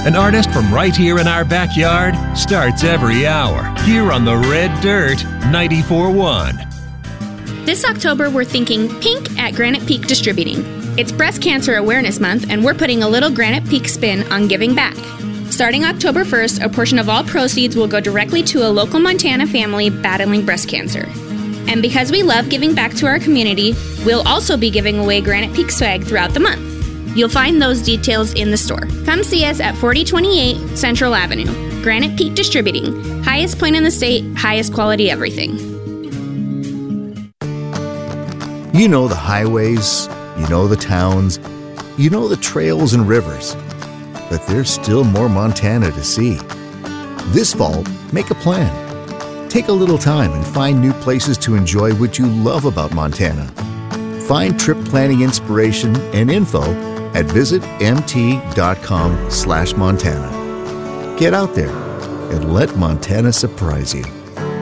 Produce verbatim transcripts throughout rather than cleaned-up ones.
an artist from right here in our backyard, starts every hour here on the Red Dirt ninety-four point one. This October, we're thinking pink at Granite Peak Distributing. It's Breast Cancer Awareness Month, and we're putting a little Granite Peak spin on giving back. Starting October first, a portion of all proceeds will go directly to a local Montana family battling breast cancer. And because we love giving back to our community, we'll also be giving away Granite Peak swag throughout the month. You'll find those details in the store. Come see us at forty twenty-eight Central Avenue. Granite Peak Distributing. Highest point in the state, highest quality everything. You know the highways, you know the towns, you know the trails and rivers. But there's still more Montana to see. This fall, make a plan. Take a little time and find new places to enjoy what you love about Montana. Find trip planning inspiration and info at visitmt.com slash Montana. Get out there and let Montana surprise you.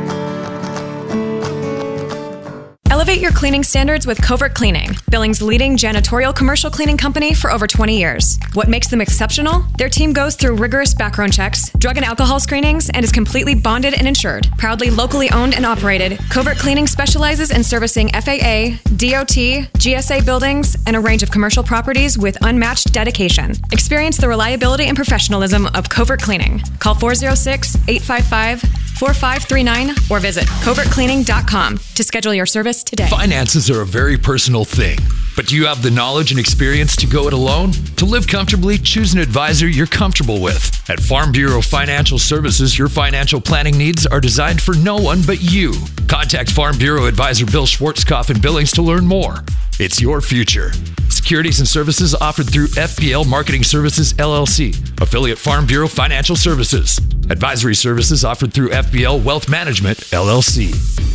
Elevate your cleaning standards with Covert Cleaning, Billings' leading janitorial commercial cleaning company for over twenty years. What makes them exceptional? Their team goes through rigorous background checks, drug and alcohol screenings, and is completely bonded and insured. Proudly locally owned and operated, Covert Cleaning specializes in servicing F A A, D O T, G S A buildings, and a range of commercial properties with unmatched dedication. Experience the reliability and professionalism of Covert Cleaning. Call four oh six, eight five five, four five three nine or visit covert cleaning dot com to schedule your service today. Finances are a very personal thing, but do you have the knowledge and experience to go it alone? To live comfortably, choose an advisor you're comfortable with. At Farm Bureau Financial Services, your financial planning needs are designed for no one but you. Contact Farm Bureau Advisor Bill Schwarzkopf in Billings to learn more. It's your future. Securities and services offered through F B L Marketing Services, L L C, affiliate Farm Bureau Financial Services. Advisory services offered through F B L Wealth Management, L L C.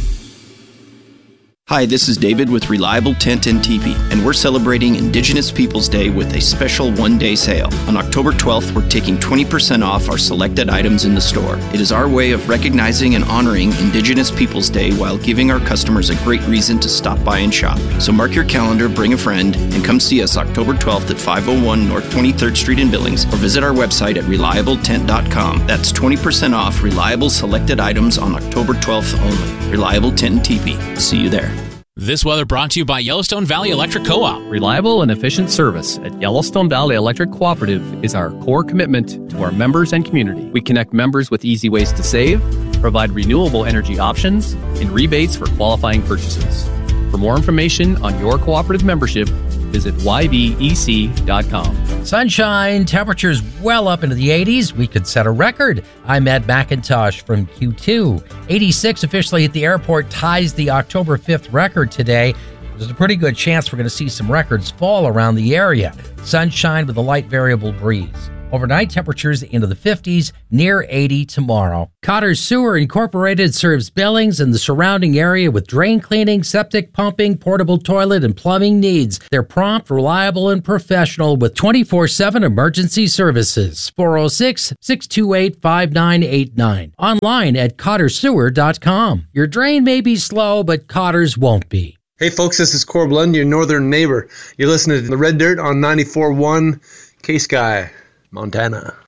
Hi, this is David with Reliable Tent and Teepee, and we're celebrating Indigenous Peoples Day with a special one-day sale. On October twelfth, we're taking twenty percent off our selected items in the store. It is our way of recognizing and honoring Indigenous Peoples Day while giving our customers a great reason to stop by and shop. So mark your calendar, bring a friend, and come see us October twelfth at five oh one North twenty-third Street in Billings, or visit our website at reliable tent dot com. That's twenty percent off Reliable selected items on October twelfth only. Reliable Tent and Teepee. See you there. This weather brought to you by Yellowstone Valley Electric Co-op. Reliable and efficient service at Yellowstone Valley Electric Cooperative is our core commitment to our members and community. We connect members with easy ways to save, provide renewable energy options, and rebates for qualifying purchases. For more information on your cooperative membership, visit y v e c dot com. Sunshine, temperatures well up into the eighties. We could set a record. I'm Ed McIntosh from Q two. eighty-six officially at the airport ties the October fifth record today. There's a pretty good chance we're going to see some records fall around the area. Sunshine with a light variable breeze. Overnight temperatures into the fifties, near eighty tomorrow. Cotter Sewer Incorporated serves Billings and the surrounding area with drain cleaning, septic pumping, portable toilet, and plumbing needs. They're prompt, reliable, and professional with twenty-four seven emergency services. four oh six, six two eight, five nine eight nine. Online at cotter sewer dot com. Your drain may be slow, but Cotter's won't be. Hey folks, this is Corb Lund, your northern neighbor. You're listening to The Red Dirt on ninety-four point one K-Sky, Montana.